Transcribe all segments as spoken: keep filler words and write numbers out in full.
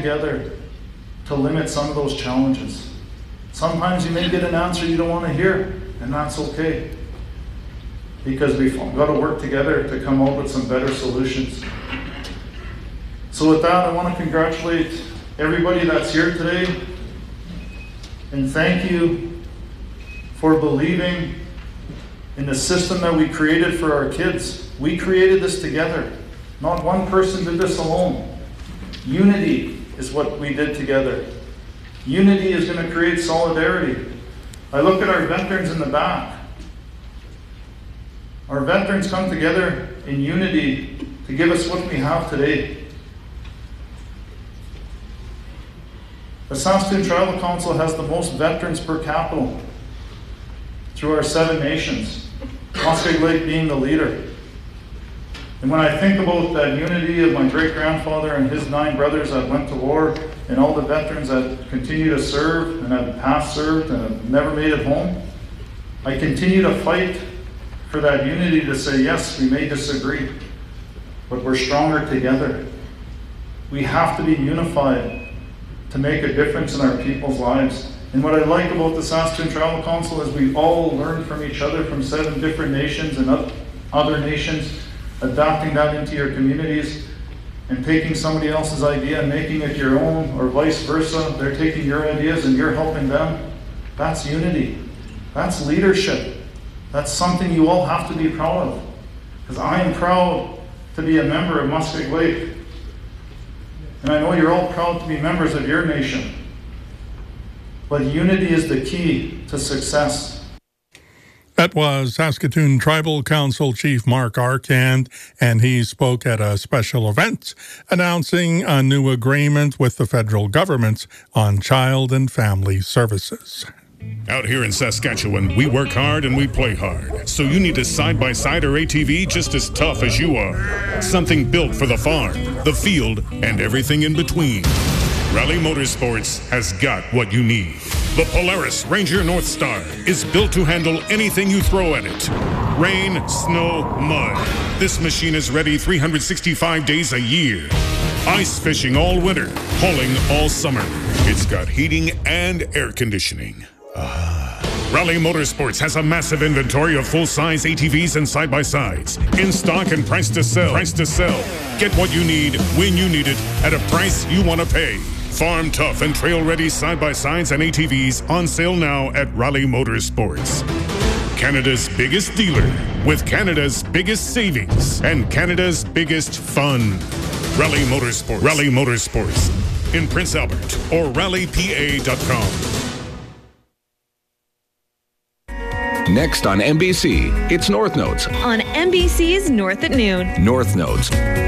together to limit some of those challenges. Sometimes you may get an answer you don't want to hear, and that's okay. Because we've got to work together to come up with some better solutions. So with that, I want to congratulate everybody that's here today, and thank you for believing in the system that we created for our kids. We created this together. Not one person did this alone. Unity is what we did together. Unity is going to create solidarity. I look at our veterans in the back. Our veterans come together in unity to give us what we have today. The Saskatoon Tribal Council has the most veterans per capita through our seven nations, Muskeg Lake being the leader. And when I think about that unity of my great-grandfather and his nine brothers that went to war, and all the veterans that continue to serve and have past served and have never made it home, I continue to fight for that unity to say, yes, we may disagree, but we're stronger together. We have to be unified to make a difference in our people's lives. And what I like about the Saskatoon Tribal Council is we all learn from each other from seven different nations and other nations, adapting that into your communities and taking somebody else's idea and making it your own, or vice versa. They're taking your ideas and you're helping them. That's unity. That's leadership. That's something you all have to be proud of. Because I am proud to be a member of Muskeg Lake. And I know you're all proud to be members of your nation. But unity is the key to success. That was Saskatoon Tribal Council Chief Mark Arcand, and he spoke at a special event announcing a new agreement with the federal government on child and family services. Out here in Saskatchewan, we work hard and we play hard. So you need a side-by-side or A T V just as tough as you are. Something built for the farm, the field, and everything in between. Rally Motorsports has got what you need. The Polaris Ranger North Star is built to handle anything you throw at it. Rain, snow, mud. This machine is ready three hundred sixty-five days a year. Ice fishing all winter, hauling all summer. It's got heating and air conditioning. Ah. Rally Motorsports has a massive inventory of full-size A T Vs and side-by-sides. In stock and price to sell. Price to sell. Get what you need, when you need it, at a price you want to pay. Farm tough and trail-ready side-by-sides and A T Vs on sale now at Rally Motorsports. Canada's biggest dealer, with Canada's biggest savings and Canada's biggest fun. Rally Motorsports. Rally Motorsports. In Prince Albert or rally p a dot com. Next on N B C, it's North Notes. On N B C's North at Noon. North Notes.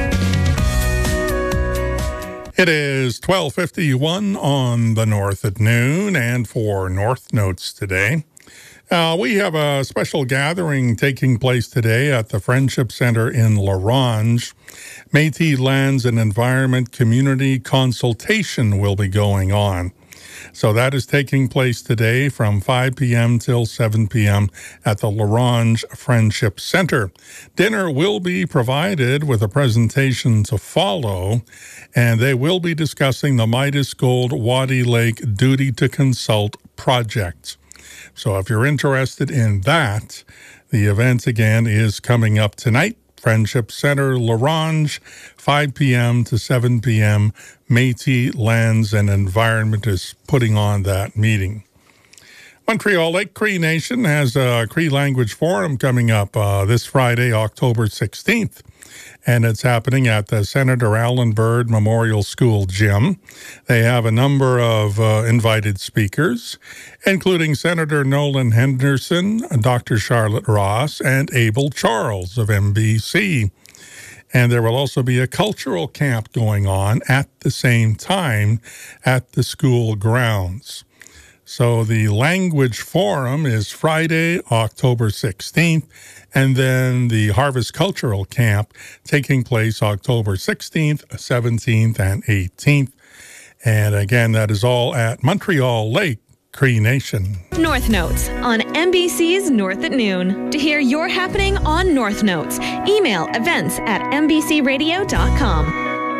It is twelve fifty-one on the North at Noon, and for North Notes today, uh, we have a special gathering taking place today at the Friendship Center in La Ronge. Métis Lands and Environment Community Consultation will be going on. So that is taking place today from five p.m. till seven p.m. at the La Ronge Friendship Center. Dinner will be provided with a presentation to follow, and they will be discussing the Midas Gold Waddy Lake Duty to Consult project. So if you're interested in that, the event again is coming up tonight. Friendship Center, La Ronge, five p.m. to seven p.m. Métis Lands and Environment is putting on that meeting. Montreal Lake Cree Nation has a Cree Language Forum coming up uh, this Friday, October sixteenth. And it's happening at the Senator Allen Bird Memorial School gym. They have a number of uh, invited speakers, including Senator Nolan Henderson, Doctor Charlotte Ross, and Abel Charles of M B C. And there will also be a cultural camp going on at the same time at the school grounds. So the Language Forum is Friday, October sixteenth, and then the Harvest Cultural Camp taking place October sixteenth, seventeenth, and eighteenth. And again, that is all at Montreal Lake Cree Nation. North Notes on N B C's North at Noon. To hear your happening on North Notes, email events at n b c radio dot com.